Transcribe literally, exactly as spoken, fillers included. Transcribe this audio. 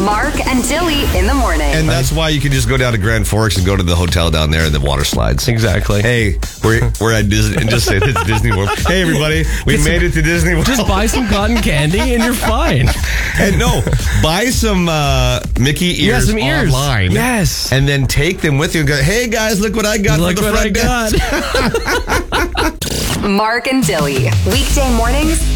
Mark and Dilly in the morning. And that's why you can just go down to Grand Forks and go to the hotel down there and the water slides. Exactly. Hey, we're, we're at Disney, and just say it's Disney World. Hey, everybody, we made it to Disney World. Just buy some cotton candy and you're fine. And no, buy some uh, Mickey ears, yeah, some ears online. Yes. And then take them with you and go, hey, guys, look what I got Look for the what front I desk. got. Mark and Dilly, weekday mornings